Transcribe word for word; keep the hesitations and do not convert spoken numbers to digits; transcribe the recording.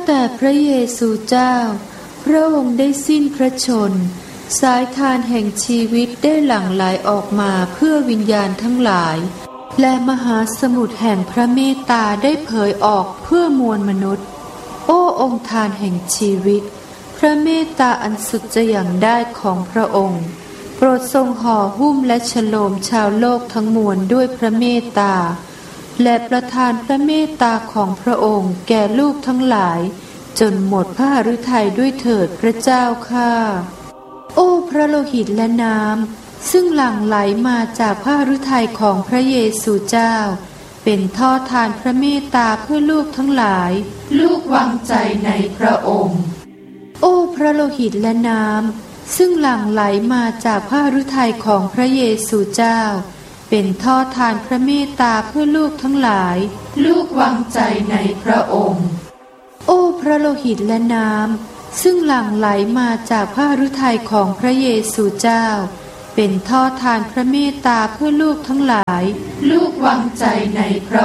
แต่พระเยซูเจ้าพระองค์ได้สิ้นพระชนม์สายทานแห่งชีวิตได้หลั่งไหลออกมาเพื่อวิญญาณทั้งหลายและมหาสมุทรแห่งพระเมตตาได้เผยออกเพื่อมวลมนุษย์โอ้องค์ทานแห่งชีวิตพระเมตตาอันสุดจะหยั่งได้ของพระองค์โปรดทรงห่อหุ้มและฉโลมชาวโลกทั้งมวลด้วยพระเมตตาและประทานพระเมตตาของพระองค์แก่ลูกทั้งหลายจนหมดพระฤทัยด้วยเถิดพระเจ้าข้าโอ้พระโลหิตและน้ำซึ่งหลั่งไหลมาจากพระฤทัยของพระเยซูเจ้าเป็นท่อทานพระเมตตาเพื่อลูกทั้งหลายลูกวางใจในพระองค์โอ้พระโลหิตและน้ำซึ่งหลั่งไหลมาจากพระฤทัยของพระเยซูเจ้าเป็นท่อทานพระเมตตาเพื่อลูกทั้งหลายลูกวางใจในพระองค์โอ้พระโลหิตและน้ำซึ่งหลั่งไหลมาจากพระฤทัยของพระเยซูเจ้าเป็นท่อทานพระเมตตาเพื่อลูกทั้งหลายลูกวางใจในพระ